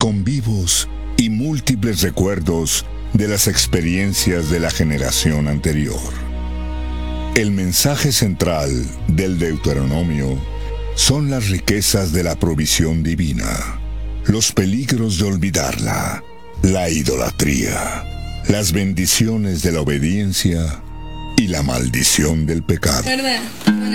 con vivos y múltiples recuerdos de las experiencias de la generación anterior. El mensaje central del Deuteronomio son las riquezas de la provisión divina, los peligros de olvidarla, la idolatría, las bendiciones de la obediencia y la maldición del pecado. ¿Verdad?